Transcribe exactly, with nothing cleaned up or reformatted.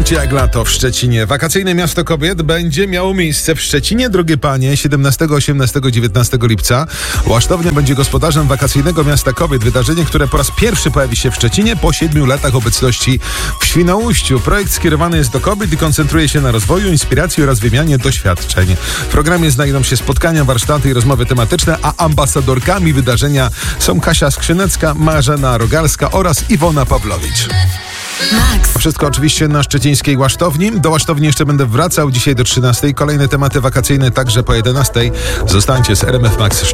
Życie jak lato w Szczecinie. Wakacyjne Miasto Kobiet będzie miało miejsce w Szczecinie, drogie panie, siedemnastego, osiemnastego, dziewiętnastego lipca. Łasztownia będzie gospodarzem wakacyjnego Miasta Kobiet. Wydarzenie, które po raz pierwszy pojawi się w Szczecinie po siedmiu latach obecności w Świnoujściu. Projekt skierowany jest do kobiet i koncentruje się na rozwoju, inspiracji oraz wymianie doświadczeń. W programie znajdą się spotkania, warsztaty i rozmowy tematyczne, a ambasadorkami wydarzenia są Kasia Skrzynecka, Marzena Rogalska oraz Iwona Pawlowicz. Max. Wszystko oczywiście na szczecińskiej Łasztowni. Do Łasztowni jeszcze będę wracał dzisiaj do trzynastej. Kolejne tematy wakacyjne także po jedenastej. Zostańcie z R M F Max.